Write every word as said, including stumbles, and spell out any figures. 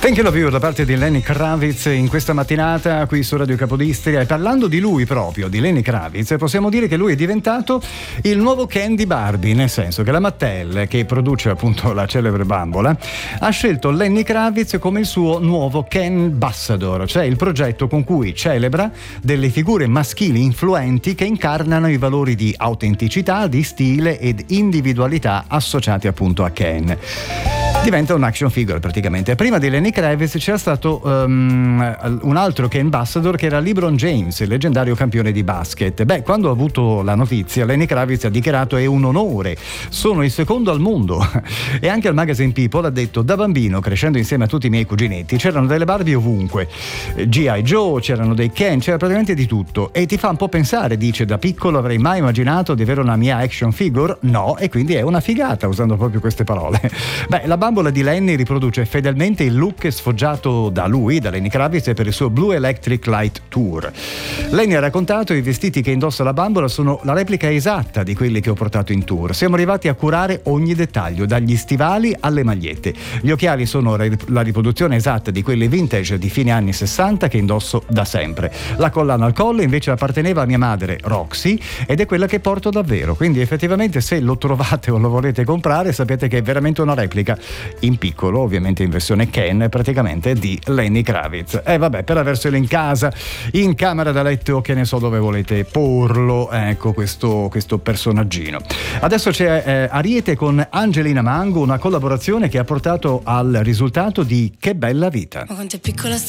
Thank You Love You da parte di Lenny Kravitz in questa mattinata qui su Radio Capodistria. E parlando di lui proprio, di Lenny Kravitz, possiamo dire che lui è diventato il nuovo Ken di Barbie, nel senso che la Mattel, che produce appunto la celebre bambola, ha scelto Lenny Kravitz come il suo nuovo Ken Ambassador, cioè il progetto con cui celebra delle figure maschili influenti che incarnano i valori di autenticità, di stile ed individualità associati appunto a Ken. Diventa un action figure praticamente. Prima di Lenny Kravitz c'era stato um, un altro Ken Ambassador, che era LeBron James, il leggendario campione di basket. Beh, quando ha avuto la notizia, Lenny Kravitz ha dichiarato: è un onore, sono il secondo al mondo. E anche al magazine People ha detto: da bambino, crescendo insieme a tutti i miei cuginetti, c'erano delle Barbie ovunque, G I. Joe, c'erano dei Ken, c'era praticamente di tutto. E ti fa un po' pensare, dice: da piccolo avrei mai immaginato di avere una mia action figure? No, e quindi è una figata, usando proprio queste parole. Beh, la bambola di Lenny riproduce fedelmente il look sfoggiato da lui, da Lenny Kravitz, per il suo Blue Electric Light Tour. Lenny ha raccontato: i vestiti che indossa la bambola sono la replica esatta di quelli che ho portato in tour. Siamo arrivati a curare ogni dettaglio, dagli stivali alle magliette. Gli occhiali sono la riproduzione esatta di quelli vintage di fine anni sessanta che indosso da sempre. La collana al collo invece apparteneva a mia madre Roxy ed è quella che porto davvero. Quindi effettivamente, se lo trovate o lo volete comprare, sapete che è veramente una replica in piccolo, ovviamente in versione Ken, praticamente, di Lenny Kravitz. E eh, vabbè, per averselo in casa, in camera da letto, che ne so dove volete porlo, ecco questo, questo personaggino. Adesso c'è eh, Ariete con Angelina Mango, una collaborazione che ha portato al risultato di Che bella vita. Ma quanto è piccola